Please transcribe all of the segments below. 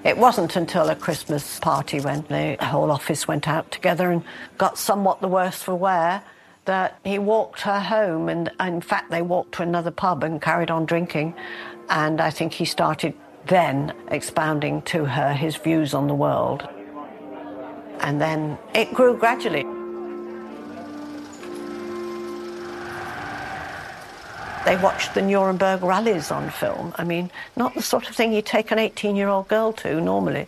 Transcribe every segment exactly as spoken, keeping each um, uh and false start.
It wasn't until a Christmas party when the whole office went out together and got somewhat the worse for wear that he walked her home, and in fact they walked to another pub and carried on drinking, and I think he started then expounding to her his views on the world. And then it grew gradually. They watched the Nuremberg rallies on film. I mean, not the sort of thing you take an eighteen-year-old girl to normally.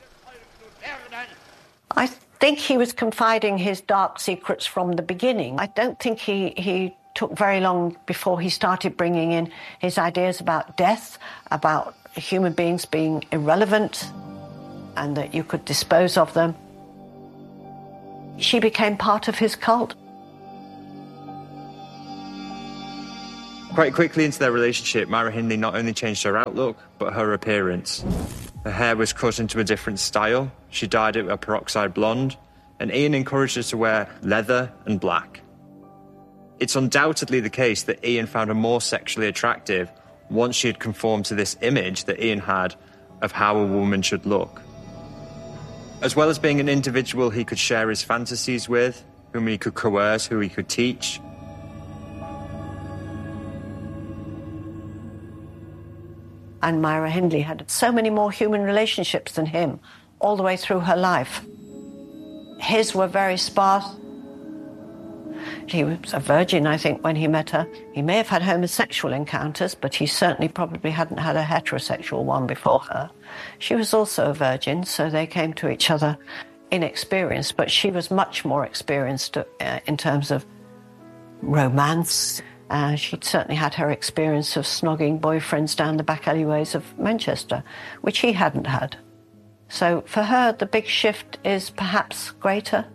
I think he was confiding his dark secrets from the beginning. I don't think he, he took very long before he started bringing in his ideas about death, about human beings being irrelevant and that you could dispose of them. She became part of his cult. Quite quickly into their relationship, Myra Hindley not only changed her outlook, but her appearance. Her hair was cut into a different style, she dyed it a peroxide blonde, and Ian encouraged her to wear leather and black. It's undoubtedly the case that Ian found her more sexually attractive once she had conformed to this image that Ian had of how a woman should look. As well as being an individual he could share his fantasies with, whom he could coerce, who he could teach, and Myra Hindley had so many more human relationships than him all the way through her life. His were very sparse. He was a virgin, I think, when he met her. He may have had homosexual encounters, but he certainly probably hadn't had a heterosexual one before her. She was also a virgin, so they came to each other inexperienced, but she was much more experienced uh, in terms of romance. Uh, she'd certainly had her experience of snogging boyfriends down the back alleyways of Manchester, which he hadn't had. So for her, the big shift is perhaps greater.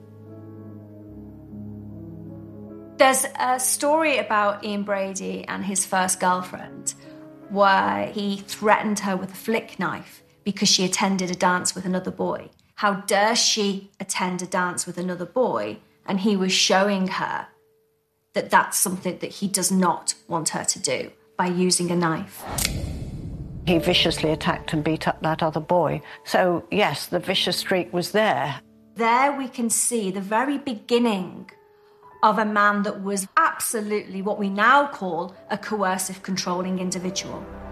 There's a story about Ian Brady and his first girlfriend where he threatened her with a flick knife because she attended a dance with another boy. How dare she attend a dance with another boy? And he was showing her that that's something that he does not want her to do by using a knife. He viciously attacked and beat up that other boy. So, yes, the vicious streak was there. There we can see the very beginning of a man that was absolutely what we now call a coercive, controlling individual.